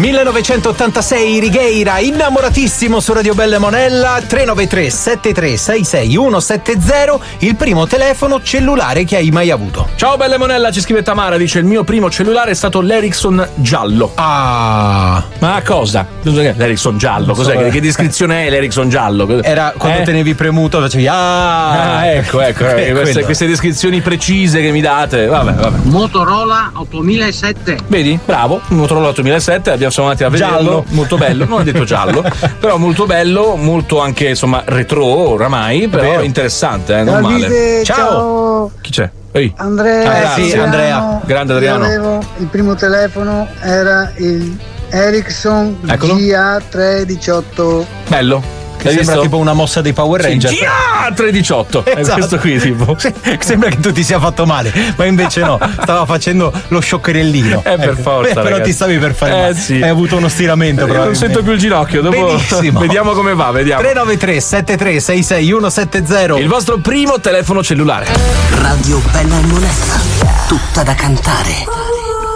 1986 Righeira, innamoratissimo su Radio Bella e Monella. 393 7366 170, il primo telefono cellulare che hai mai avuto. Ciao Bella e Monella, ci scrive Tamara, dice il mio primo cellulare è stato l'Ericsson giallo. Ah, ma cosa? L'Ericsson giallo, cos'è? Che descrizione è l'Ericsson giallo? Era quando tenevi premuto, facevi ecco, queste descrizioni precise che mi date. Vabbè. Motorola 8007. Vedi? Bravo, Motorola 8007, siamo andati a vederlo. Giallo. Molto bello, non ho detto giallo, però molto bello, molto anche insomma retro oramai, però interessante, non male. Ciao. Chi c'è? Ehi. Andrea. Sì, Andrea. Grande Adriano. Il primo telefono era il Ericsson GA318. Bello. Che sembra tipo una mossa dei Power Rangers. GA318. È questo qui, tipo. Sembra che tu ti sia fatto male, ma invece no, stava facendo lo scioccherellino. Per forza. Però ragazzi. ti stavi per fare male. Sì. Hai avuto uno stiramento. Non sento più il ginocchio. Dopo benissimo. Vediamo come va. 393 7366 170. Il vostro primo telefono cellulare. Radio Bella e Monella. Tutta da cantare.